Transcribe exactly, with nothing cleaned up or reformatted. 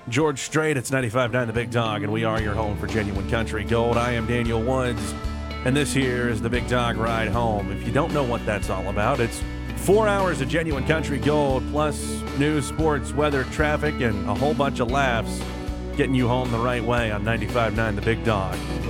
George Strait, it's ninety-five point nine The Big Dog, and we are your home for genuine country gold. I am Daniel Woods, and this here is the Big Dog Ride Home. If you don't know what that's all about, it's four hours of genuine country gold, plus news, sports, weather, traffic, and a whole bunch of laughs, getting you home the right way on ninety-five point nine The Big Dog.